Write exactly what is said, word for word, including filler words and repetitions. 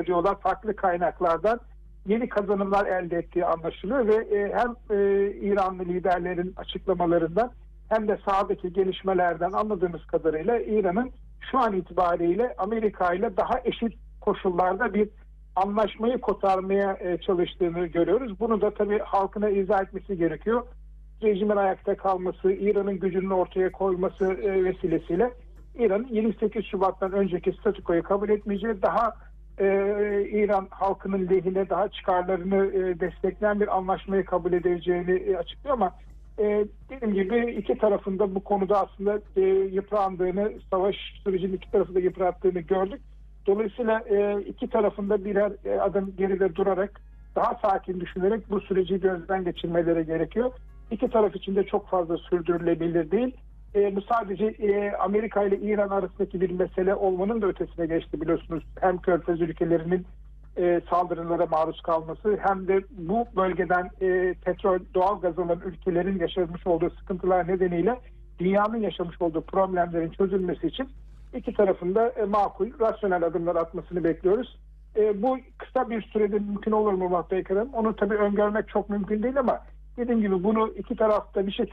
ediyorlar. Farklı kaynaklardan yeni kazanımlar elde ettiği anlaşılıyor ve e, hem e, İranlı liderlerin açıklamalarından hem de sahadaki gelişmelerden anladığımız kadarıyla İran'ın şu an itibariyle Amerika ile daha eşit koşullarda bir anlaşmayı kotarmaya e, çalıştığını görüyoruz. Bunu da tabii halkına izah etmesi gerekiyor. Rejimin ayakta kalması, İran'ın gücünün ortaya koyması e, vesilesiyle İran'ın yirmi sekiz Şubat'tan önceki statükoyu kabul etmeyeceği, daha e, İran halkının lehine, daha çıkarlarını e, destekleyen bir anlaşmayı kabul edeceğini e, açıklıyor ama e, dediğim gibi iki tarafında bu konuda aslında e, yıprandığını, savaş sürecinin iki tarafında yıprattığını gördük. Dolayısıyla e, iki tarafında birer e, adım geride durarak, daha sakin düşünerek bu süreci gözden geçirmeleri gerekiyor. İki taraf için de çok fazla sürdürülebilir değil. E, bu sadece e, Amerika ile İran arasındaki bir mesele olmanın da ötesine geçti biliyorsunuz. Hem Körfez ülkelerinin e, saldırılara maruz kalması hem de bu bölgeden e, petrol, doğal gaz alan ülkelerin yaşamış olduğu sıkıntılar nedeniyle dünyanın yaşamış olduğu problemlerin çözülmesi için iki tarafında e, makul, rasyonel adımlar atmasını bekliyoruz. E, bu kısa bir sürede mümkün olur mu Murat Bey? Onu tabii öngörmek çok mümkün değil ama dediğim gibi bunu iki tarafta bir şekilde